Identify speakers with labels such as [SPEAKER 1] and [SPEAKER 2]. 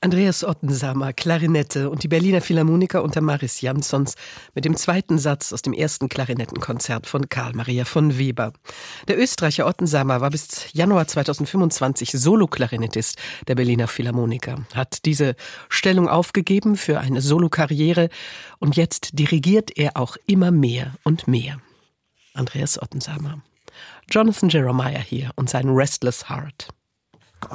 [SPEAKER 1] Andreas Ottensamer, Klarinette und die Berliner Philharmoniker unter Maris Jansons mit dem zweiten Satz aus dem ersten Klarinettenkonzert von Carl Maria von Weber. Der Österreicher Ottensamer war bis Januar 2025 Soloklarinettist der Berliner Philharmoniker, hat diese Stellung aufgegeben für eine Solokarriere und jetzt dirigiert er auch immer mehr und mehr. Andreas Ottensamer. Jonathan Jeremiah hier und sein Restless Heart.